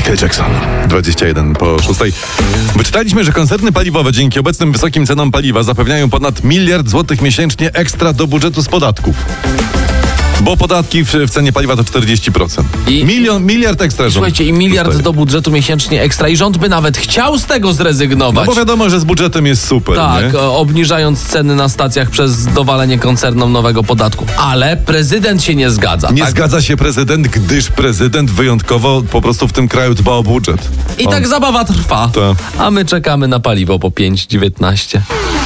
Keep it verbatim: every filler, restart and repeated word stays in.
Michael Jackson. dwadzieścia jeden po szóstej. Wyczytaliśmy, że koncerny paliwowe dzięki obecnym wysokim cenom paliwa zapewniają ponad miliard złotych miesięcznie ekstra do budżetu z podatków. Bo podatki w, w cenie paliwa to czterdzieści procent. I Milion, miliard ekstra rząd. Słuchajcie, i miliard dostaje do budżetu miesięcznie ekstra. I rząd by nawet chciał z tego zrezygnować. No bo wiadomo, że z budżetem jest super. Tak, nie? obniżając ceny na stacjach przez dowalenie koncernom nowego podatku. Ale prezydent się nie zgadza. Nie tak? zgadza się prezydent, gdyż prezydent wyjątkowo po prostu w tym kraju dba o budżet. I On... tak zabawa trwa. To. A my czekamy na paliwo po pięć dziewiętnaście.